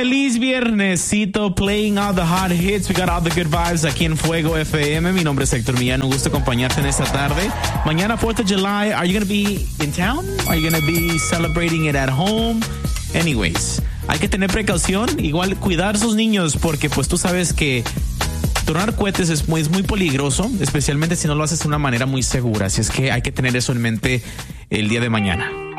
Feliz viernesito, playing all the hot hits. We got all the good vibes aquí en Fuego FM. Mi nombre es Héctor Millán. Un gusto acompañarte en esta tarde. Mañana, 4th of July. Are you going to be in town? Are you going to be celebrating it at home? Anyways, hay que tener precaución. Igual cuidar a sus niños porque pues tú sabes que tronar cohetes es muy peligroso, especialmente si no lo haces de una manera muy segura. Así es que hay que tener eso en mente el día de mañana.